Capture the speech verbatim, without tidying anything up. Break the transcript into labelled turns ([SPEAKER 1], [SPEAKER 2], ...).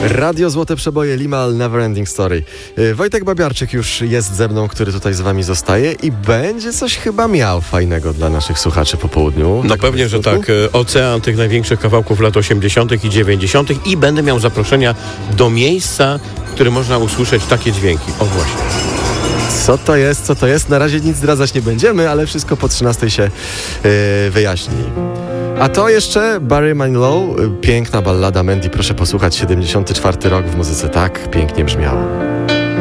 [SPEAKER 1] Radio Złote Przeboje, Limahl, Neverending Story. Wojtek Babiarczyk już jest ze mną, który tutaj z wami zostaje i będzie coś chyba miał fajnego dla naszych słuchaczy po południu.
[SPEAKER 2] No
[SPEAKER 1] tak
[SPEAKER 2] pewnie, że tak. Ocean tych największych kawałków lat osiemdziesiątych i dziewięćdziesiątych i będę miał zaproszenia do miejsca, w którym można usłyszeć takie dźwięki. O właśnie.
[SPEAKER 1] Co to jest, co to jest? Na razie nic zdradzać nie będziemy, ale wszystko po trzynastej się yy, wyjaśni. A to jeszcze Barry Manilow, piękna ballada Mandy, proszę posłuchać, siedemdziesiąty czwarty rok w muzyce tak pięknie brzmiała.